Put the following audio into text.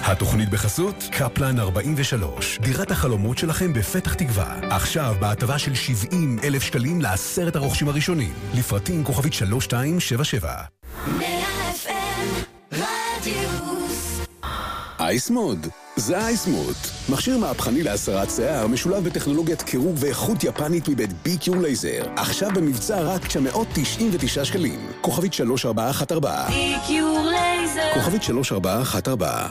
התוכנית בחסות קפלן 43, דירת החלומות שלכם בפתח תקווה. עכשיו בהטבה של 70,000 שקלים ל10 הרוכשים הראשונים. לפרטים כוכבית 3277. 100 FM רדיוס. אייסמוד, זה אייסמוד. מכשיר מהפכני להסרת שיער משולב בטכנולוגיית קירור ואיכות יפנית מבית BQ לייזר. עכשיו במבצע רק 999 שקלים. כוכבית 3414. BQ לייזר. כוכבית 3414.